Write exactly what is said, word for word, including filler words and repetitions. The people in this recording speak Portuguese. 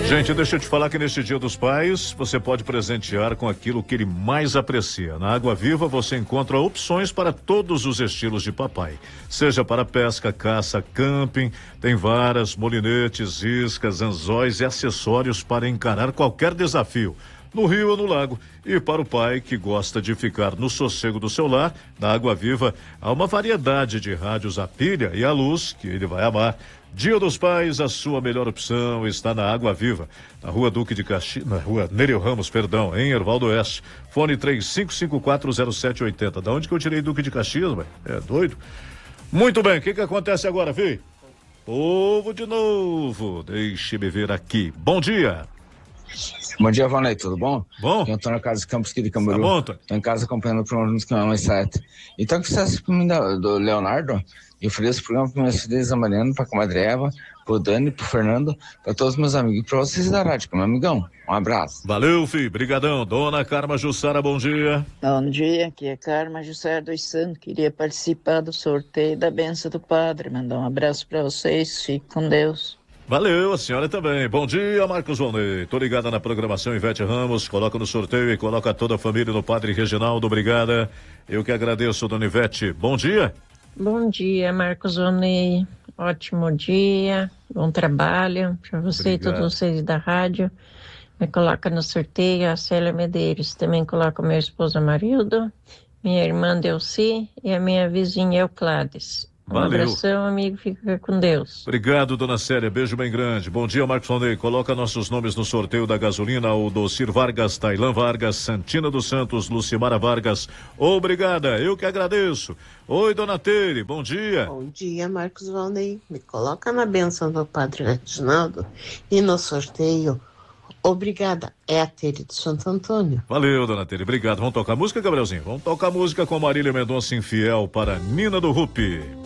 Gente, deixa eu te falar que neste Dia dos Pais, você pode presentear com aquilo que ele mais aprecia. Na Água Viva você encontra opções para todos os estilos de papai. Seja para pesca, caça, camping, tem varas, molinetes, iscas, anzóis e acessórios para encarar qualquer desafio, no rio ou no lago. E para o pai que gosta de ficar no sossego do seu lar, na Água Viva há uma variedade de rádios a pilha e a luz que ele vai amar. Dia dos Pais, a sua melhor opção está na Água Viva, na Rua Duque de Caxias, na Rua Nereu Ramos, perdão, em Hervaldo Oeste. Fone três cinco cinco quatro zero sete oito zero. Da onde que eu tirei Duque de Caxias, velho? É doido? Muito bem, o que que acontece agora, filho? Povo de novo, deixe-me ver aqui. Bom dia. Bom dia, Valnei, tudo bom? Bom. Eu tô na casa de Campos aqui de Camboriú. Tá bom, tô. Tô em casa acompanhando o programa do Canal Mais sete. Então, que você para mim do, do Leonardo, eu ofereço o programa para minhas filhas, a Mariana, pra comadre Eva, pro Dani, pro Fernando, pra todos os meus amigos e pra vocês da rádio, meu amigão. Um abraço. Valeu, filho, brigadão. Dona Carma Jussara, bom dia. Bom dia, aqui é Carma Jussara dos Santos. Queria participar do sorteio da benção do padre. Mandar um abraço para vocês, fique com Deus. Valeu, a senhora também. Bom dia, Marcos Valnei. Tô ligada na programação Ivete Ramos. Coloca no sorteio e coloca toda a família no Padre Reginaldo. Obrigada. Eu que agradeço, dona Ivete. Bom dia. Bom dia, Marcos Valnei. Ótimo dia. Bom trabalho para você Obrigado. e todos vocês da rádio. Me coloca no sorteio a Célia Medeiros. Também coloca meu esposo Amarildo, minha irmã Delci e a minha vizinha Euclades. Um Valeu. abração, amigo, fica com Deus. Obrigado, dona Célia, beijo bem grande. Bom dia, Marcos Valnei. Coloca nossos nomes no sorteio da gasolina, o Docir Vargas, Tailan Vargas, Santina dos Santos, Lucimara Vargas. Obrigada, eu que agradeço. Oi, dona Tere, bom dia. Bom dia, Marcos Valnei. Me coloca na bênção do Padre Reginaldo e no sorteio. Obrigada, é a Tere de Santo Antônio. Valeu, dona Tere, obrigado. Vamos tocar música, Gabrielzinho? Vamos tocar música com Marília Mendonça, Infiel, para Nina do Rupi.